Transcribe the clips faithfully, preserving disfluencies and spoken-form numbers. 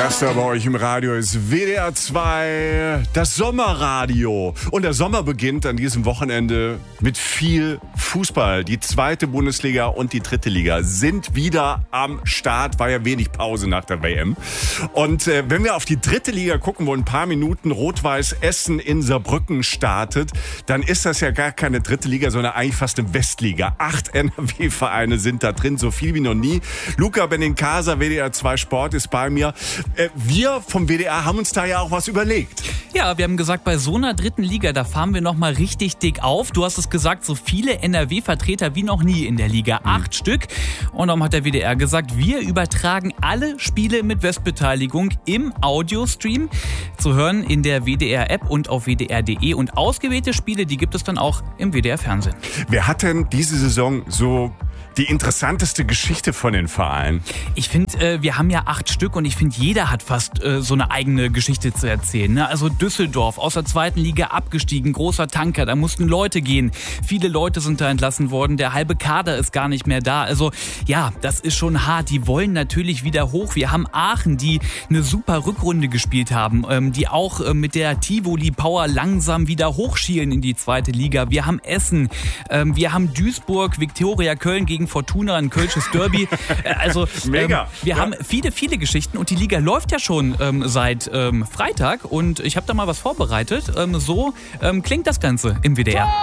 Das da bei euch im Radio ist W D R zwei, das Sommerradio. Und der Sommer beginnt an diesem Wochenende mit viel Fußball. Die zweite Bundesliga und die dritte Liga sind wieder am Start. War ja wenig Pause nach der W M. Und äh, wenn wir auf die dritte Liga gucken, wo in ein paar Minuten Rot-Weiß Essen in Saarbrücken startet, dann ist das ja gar keine dritte Liga, sondern eigentlich fast eine Westliga. Acht N R W-Vereine sind da drin, so viel wie noch nie. Luca Benincasa, W D R zwei Sport, ist bei mir. Wir vom W D R haben uns da ja auch was überlegt. Ja, wir haben gesagt, bei so einer dritten Liga, da fahren wir nochmal richtig dick auf. Du hast es gesagt, so viele N R W-Vertreter wie noch nie in der Liga. Acht mhm. Stück. Und darum hat der W D R gesagt, wir übertragen alle Spiele mit Westbeteiligung im Audiostream. Zu hören in der W D R-App und auf w d r punkt d e. Und ausgewählte Spiele, die gibt es dann auch im W D R-Fernsehen. Wer hat denn diese Saison so die interessanteste Geschichte von den Vereinen? Ich finde, äh, wir haben ja acht Stück und ich finde, jeder hat fast äh, so eine eigene Geschichte zu erzählen. Ne? Also Düsseldorf, aus der zweiten Liga abgestiegen, großer Tanker, da mussten Leute gehen. Viele Leute sind da entlassen worden, der halbe Kader ist gar nicht mehr da. Also ja, das ist schon hart. Die wollen natürlich wieder hoch. Wir haben Aachen, die eine super Rückrunde gespielt haben, ähm, die auch äh, mit der Tivoli Power langsam wieder hochschielen in die zweite Liga. Wir haben Essen, ähm, wir haben Duisburg, Viktoria Köln gegen Fortuna, ein kölsches Derby. Also mega. Ähm, wir ja. haben viele, viele Geschichten und die Liga läuft ja schon ähm, seit ähm, Freitag und ich habe da mal was vorbereitet. Ähm, so ähm, klingt das Ganze im W D R.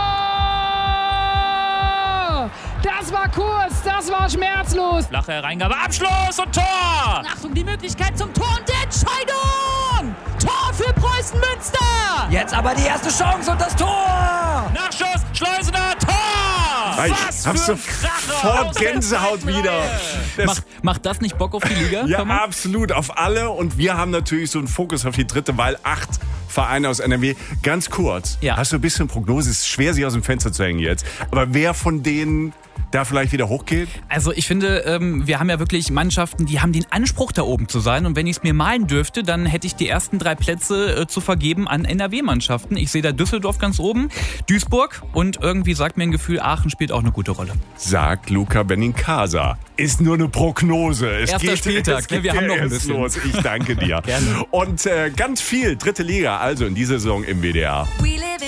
Tor! Das war kurz, das war schmerzlos. Flache Hereingabe, Abschluss und Tor! Achtung, die Möglichkeit zum Tor und die Entscheidung! Tor für Preußen Münster! Jetzt aber die erste Chance und das Tor! Nachschuss, Schleusener, Tor! Ich hab sofort Gänsehaut wieder. Macht, macht das nicht Bock auf die Liga? Ja, absolut, auf alle. Und wir haben natürlich so einen Fokus auf die dritte, weil acht Vereine aus N R W. Ganz kurz, ja. Hast du ein bisschen Prognose? Es ist schwer, sich aus dem Fenster zu hängen jetzt. Aber wer von denen da vielleicht wieder hochgeht? Also ich finde, ähm, wir haben ja wirklich Mannschaften, die haben den Anspruch, da oben zu sein. Und wenn ich es mir malen dürfte, dann hätte ich die ersten drei Plätze äh, zu vergeben an N R W-Mannschaften. Ich sehe da Düsseldorf ganz oben, Duisburg und irgendwie sagt mir ein Gefühl, Aachen spielt auch eine gute Rolle. Sagt Luca Benincasa. Ist nur eine Prognose. Es Erster geht, Spieltag, es geht ne? Wir haben noch ein bisschen. Los. Ich danke dir. Gerne. Und äh, ganz viel dritte Liga, also in dieser Saison im W D R.